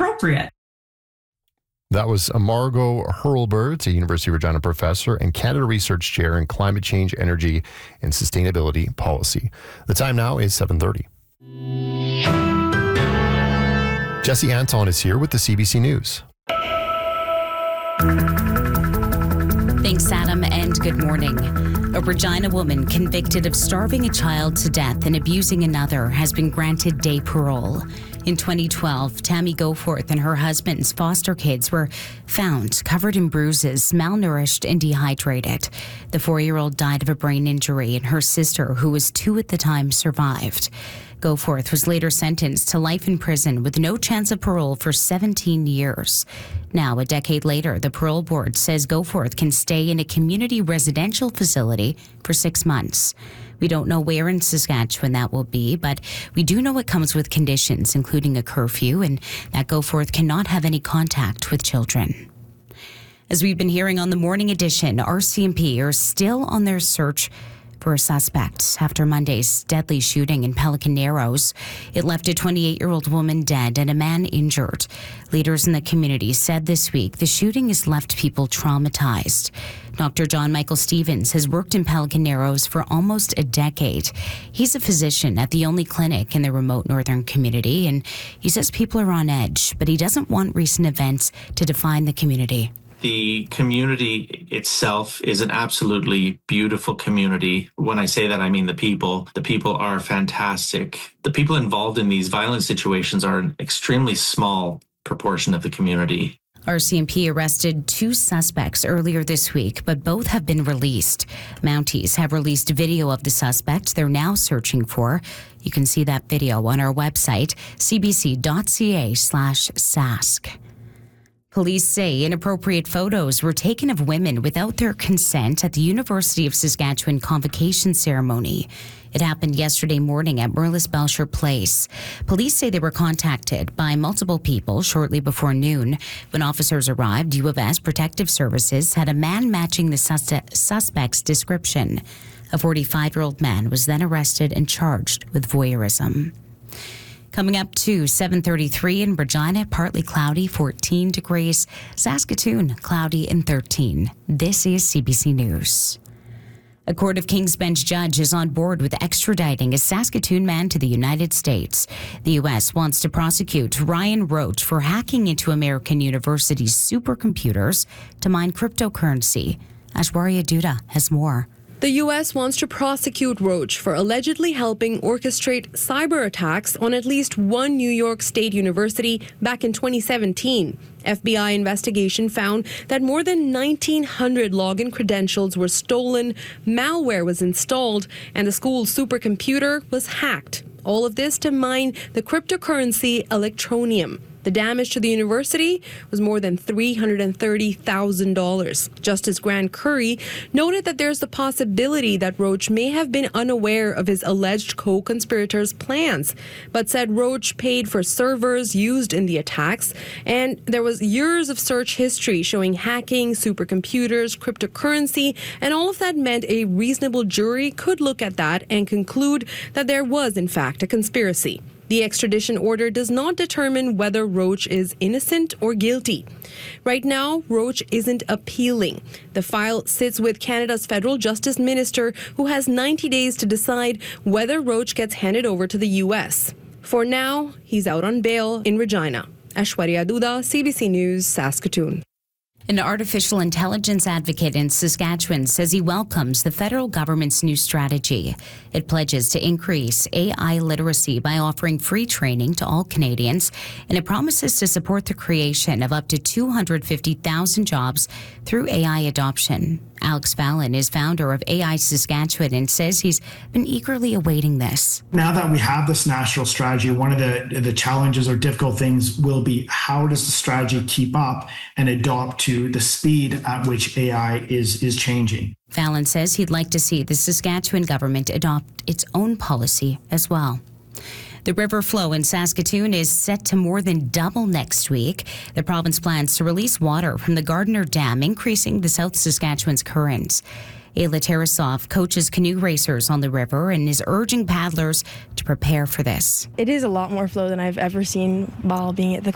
appropriate. That was Margot Hurlburt, a University of Regina professor and Canada Research Chair in Climate Change, Energy, and Sustainability Policy. The time now is 7:30. Jesse Anton is here with the CBC News. Thanks, Adam, and good morning. A Regina woman convicted of starving a child to death and abusing another has been granted day parole. In 2012, Tammy Goforth and her husband's foster kids were found covered in bruises, malnourished, and dehydrated. The 4-year-old died of a brain injury, and her sister, who was 2 at the time, survived. Goforth was later sentenced to life in prison with no chance of parole for 17 years. Now, a decade later, the parole board says Goforth can stay in a community residential facility for 6 months. We don't know where in Saskatchewan that will be, but we do know it comes with conditions, including a curfew, and that Goforth cannot have any contact with children. As we've been hearing on the Morning Edition, RCMP are still on their search for a suspect after Monday's deadly shooting in Pelican Narrows. It left a 28-year-old woman dead and a man injured. Leaders in the community said this week the shooting has left people traumatized. Dr. John Michael Stevens has worked in Pelican Narrows for almost a decade. He's a physician at the only clinic in the remote northern community, and he says people are on edge, but he doesn't want recent events to define the community. The community itself is an absolutely beautiful community. When I say that, I mean the people. The people are fantastic. The people involved in these violent situations are an extremely small proportion of the community. RCMP arrested 2 suspects earlier this week, but both have been released. Mounties have released video of the suspect they're now searching for. You can see that video on our website, cbc.ca/sask. Police say inappropriate photos were taken of women without their consent at the University of Saskatchewan convocation ceremony. It happened yesterday morning at Merlis Belcher Place. Police say they were contacted by multiple people shortly before noon. When officers arrived, U of S Protective Services had a man matching the suspect's description. A 45-year-old man was then arrested and charged with voyeurism. Coming up to 7:33 in Regina, partly cloudy, 14 degrees. Saskatoon, cloudy and 13. This is CBC News. A Court of King's Bench judge is on board with extraditing a Saskatoon man to the United States. The U.S. wants to prosecute Ryan Roach for hacking into American University's supercomputers to mine cryptocurrency. Ashwarya Duda has more. The U.S. wants to prosecute Roach for allegedly helping orchestrate cyber attacks on at least one New York State university back in 2017. FBI investigation found that more than 1,900 login credentials were stolen, malware was installed, and the school's supercomputer was hacked. All of this to mine the cryptocurrency Electroneum. The damage to the university was more than $330,000. Justice Grant Curry noted that there's the possibility that Roach may have been unaware of his alleged co-conspirators' plans, but said Roach paid for servers used in the attacks, and there was years of search history showing hacking, supercomputers, cryptocurrency, and all of that meant a reasonable jury could look at that and conclude that there was, in fact, a conspiracy. The extradition order does not determine whether Roach is innocent or guilty. Right now, Roach isn't appealing. The file sits with Canada's Federal Justice Minister, who has 90 days to decide whether Roach gets handed over to the U.S. For now, he's out on bail in Regina. Ashwarya Duda, CBC News, Saskatoon. An artificial intelligence advocate in Saskatchewan says he welcomes the federal government's new strategy. It pledges to increase AI literacy by offering free training to all Canadians, and it promises to support the creation of up to 250,000 jobs through AI adoption. Alex Fallon is founder of AI Saskatchewan and says he's been eagerly awaiting this. Now that we have this national strategy, one of the challenges or difficult things will be how does the strategy keep up and adopt to the speed at which AI is changing. Fallon says he'd like to see the Saskatchewan government adopt its own policy as well. The river flow in Saskatoon is set to more than double next week. The province plans to release water from the Gardiner Dam, increasing the South Saskatchewan's currents. Ayla Tarasov coaches canoe racers on the river and is urging paddlers to prepare for this. It is a lot more flow than I've ever seen while being at the